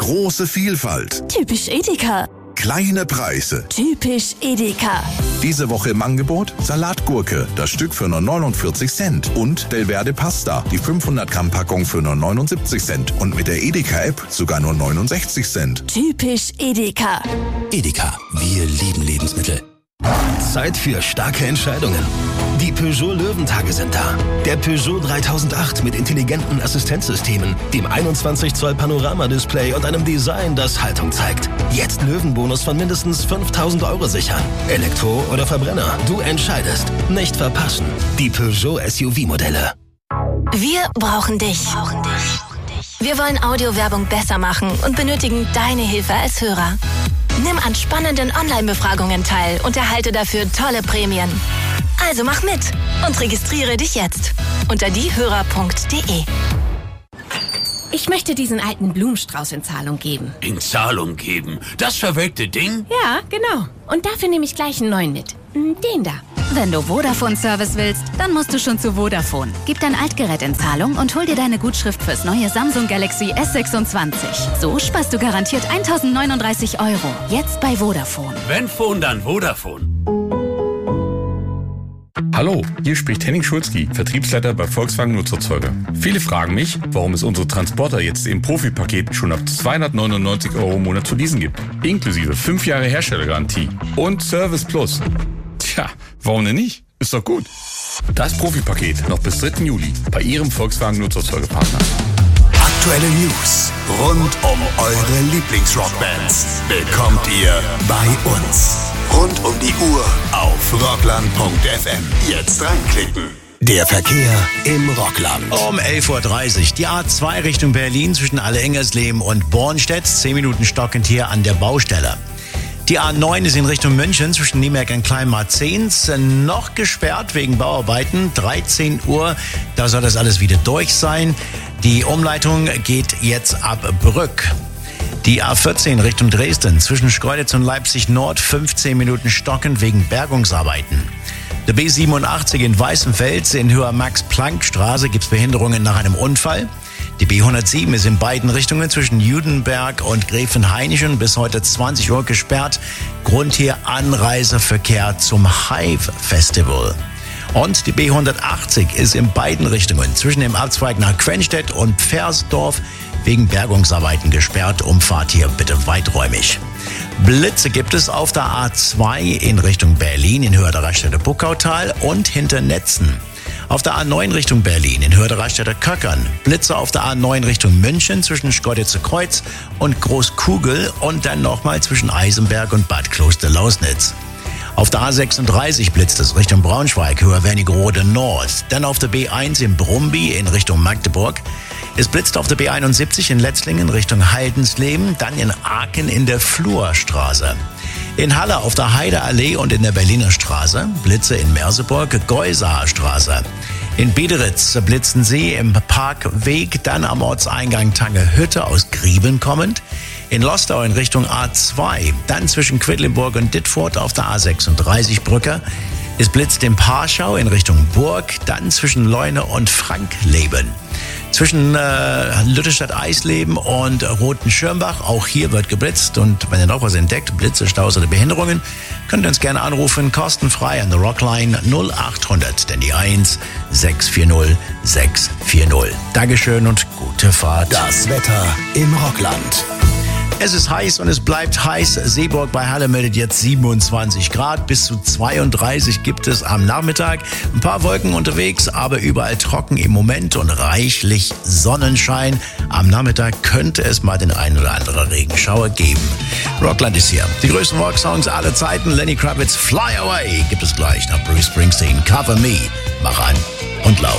Große Vielfalt. Typisch Edeka. Kleine Preise. Typisch Edeka. Diese Woche im Angebot Salatgurke, das Stück für nur 49 Cent. Und Delverde Pasta, die 500 Gramm Packung für nur 79 Cent. Und mit der Edeka-App sogar nur 69 Cent. Typisch Edeka. Edeka, wir lieben Lebensmittel. Zeit für starke Entscheidungen. Die Peugeot Löwentage sind da. Der Peugeot 3008 mit intelligenten Assistenzsystemen, dem 21 Zoll Panoramadisplay und einem Design, das Haltung zeigt. Jetzt Löwenbonus von mindestens 5.000 € sichern. Elektro oder Verbrenner, du entscheidest. Nicht verpassen. Die Peugeot SUV-Modelle. Wir brauchen dich. Wir wollen Audiowerbung besser machen und benötigen deine Hilfe als Hörer. Nimm an spannenden Online-Befragungen teil und erhalte dafür tolle Prämien. Also mach mit und registriere dich jetzt unter diehörer.de. Ich möchte diesen alten Blumenstrauß in Zahlung geben. In Zahlung geben? Das verwelkte Ding? Ja, genau. Und dafür nehme ich gleich einen neuen mit. Den da. Wenn du Vodafone-Service willst, dann musst du schon zu Vodafone. Gib dein Altgerät in Zahlung und hol dir deine Gutschrift fürs neue Samsung Galaxy S26. So sparst du garantiert 1.039 €. Jetzt bei Vodafone. Wenn Phone, dann Vodafone. Hallo, hier spricht Henning Schulzki, Vertriebsleiter bei Volkswagen Nutzerzeuger. Viele fragen mich, warum es unsere Transporter jetzt im Profipaket schon ab 299 € im Monat zu leasen gibt. Inklusive 5 Jahre Herstellergarantie und Service Plus. Tja, warum denn nicht? Ist doch gut. Das Profipaket noch bis 3. Juli bei Ihrem Volkswagen Nutzerzeugerpartner. Aktuelle News rund um eure Lieblingsrockbands bekommt ihr bei uns. Rund um die Uhr auf rockland.fm. Jetzt reinklicken. Der Verkehr im Rockland. Um 11.30 Uhr die A2 Richtung Berlin zwischen Alle-Engersleben und Bornstedt. 10 Minuten stockend hier an der Baustelle. Die A9 ist in Richtung München zwischen Niemerk und Kleinmarzens noch gesperrt wegen Bauarbeiten. 13 Uhr, da soll das alles wieder durch sein. Die Umleitung geht jetzt ab Brück. Die A14 Richtung Dresden zwischen Schkeuditz und Leipzig Nord 15 Minuten stockend wegen Bergungsarbeiten. Der B87 in Weißenfels in Höhe Max-Planck-Straße gibt es Behinderungen nach einem Unfall. Die B107 ist in beiden Richtungen zwischen Judenberg und Gräfenhainichen bis heute 20 Uhr gesperrt. Grund hier Anreiseverkehr zum Hive Festival. Und die B180 ist in beiden Richtungen zwischen dem Abzweig nach Quenstedt und Pfersdorf wegen Bergungsarbeiten gesperrt. Umfahrt hier bitte weiträumig. Blitze gibt es auf der A2 in Richtung Berlin in Höhe der Raststätte Buckautal und hinter Netzen. Auf der A9 Richtung Berlin in Höhe der Raststätte Köckern. Blitze auf der A9 Richtung München zwischen Schkeuditzer Kreuz und Großkugel und dann nochmal zwischen Eisenberg und Bad Kloster-Lausnitz. Auf der A36 blitzt es Richtung Braunschweig, Höhe Wernigerode Nord. Dann auf der B1 in Brumby in Richtung Magdeburg. Es blitzt auf der B71 in Letzlingen Richtung Haldensleben, dann in Aachen in der Flurstraße. In Halle auf der Heideallee und in der Berliner Straße, Blitze in Merseburg, Geusaer Straße. In Biederitz blitzen sie im Parkweg, dann am Ortseingang Tangehütte aus Griebeln kommend. In Lostau in Richtung A2, dann zwischen Quedlinburg und Dittfurt auf der A36 Brücke. Es blitzt in Parschau in Richtung Burg, dann zwischen Leune und Frankleben. Zwischen Lüttestadt-Eisleben und Roten-Schirmbach, auch hier wird geblitzt. Und wenn ihr noch was entdeckt, Blitze, Staus oder Behinderungen, könnt ihr uns gerne anrufen, kostenfrei an der Rockline 0800, denn die 1 640 640. Dankeschön und gute Fahrt. Das Wetter im Rockland. Es ist heiß und es bleibt heiß. Seeburg bei Halle meldet jetzt 27 Grad. Bis zu 32 gibt es am Nachmittag. Ein paar Wolken unterwegs, aber überall trocken im Moment und reichlich Sonnenschein. Am Nachmittag könnte es mal den ein oder anderen Regenschauer geben. Rockland ist hier. Die größten Rocksongs aller Zeiten. Lenny Kravitz, Fly Away, gibt es gleich nach Bruce Springsteen. Cover Me. Mach an und laut.